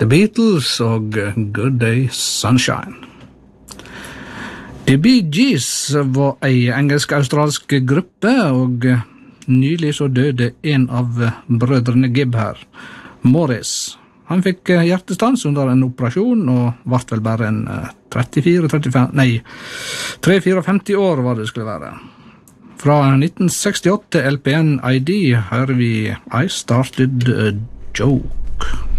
The Beatles og Good Day Sunshine. The Bee Gees var ei engelsk-australsk gruppe, og nylig så døde en av brødrene Gibb her, Morris. Han fikk hjertestans under en operasjon, og vart vel bare en 53 år var det skulle være. Fra 1968 LPN ID hører vi I Started a Joke.